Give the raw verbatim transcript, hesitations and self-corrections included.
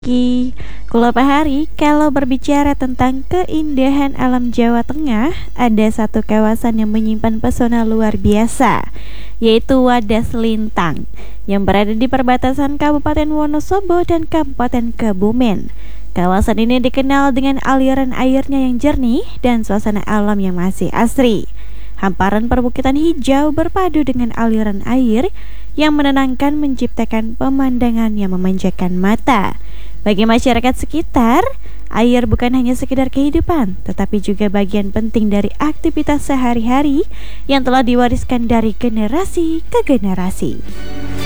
Ki, Kulo Pahari, kalau berbicara tentang keindahan alam Jawa Tengah, ada satu kawasan yang menyimpan pesona luar biasa, yaitu Wadas Lintang, yang berada di perbatasan Kabupaten Wonosobo dan Kabupaten Kebumen. Kawasan ini dikenal dengan aliran airnya yang jernih dan suasana alam yang masih asri. Hamparan perbukitan hijau berpadu dengan aliran air yang menenangkan, menciptakan pemandangan yang memanjakan mata. Bagi masyarakat sekitar, air bukan hanya sekedar kehidupan, tetapi juga bagian penting dari aktivitas sehari-hari yang telah diwariskan dari generasi ke generasi.